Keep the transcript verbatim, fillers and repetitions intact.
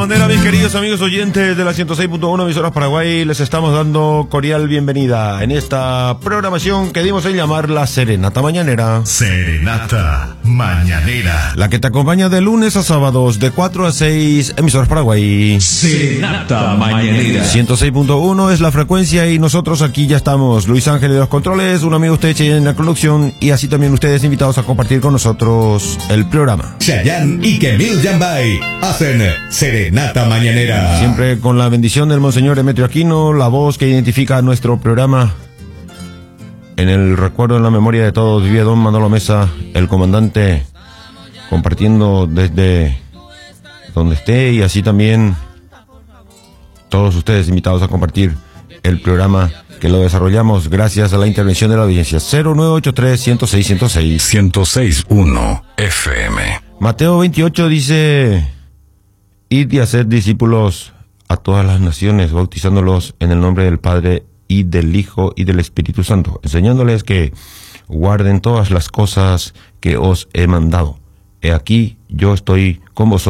manera, mis queridos amigos oyentes de la ciento seis punto uno emisoras Paraguay, les estamos dando cordial bienvenida en esta programación que dimos en llamar la Serenata Mañanera. Serenata Mañanera. La que te acompaña de lunes a sábados de cuatro a seis, emisoras Paraguay. Serenata Mañanera. ciento seis punto uno es la frecuencia y nosotros aquí ya estamos. Luis Ángel de los controles, un amigo usted en la conducción y así también ustedes invitados a compartir con nosotros el programa. Chayanne y Kemil Yambay hacen Serenata Mañanera. Siempre con la bendición del Monseñor Demetrio Aquino, la voz que identifica nuestro programa. En el recuerdo, en la memoria de todos, vive don Manolo Mesa, el comandante, compartiendo desde donde esté y así también todos ustedes invitados a compartir el programa que lo desarrollamos gracias a la intervención de la audiencia. Cero nueve ocho tres, uno cero seis, uno cero seis. ciento seis punto uno F M. Mateo veintiocho dice: id y haced discípulos a todas las naciones, bautizándolos en el nombre del Padre y del Hijo y del Espíritu Santo, enseñándoles que guarden todas las cosas que os he mandado. He aquí, yo estoy con vosotros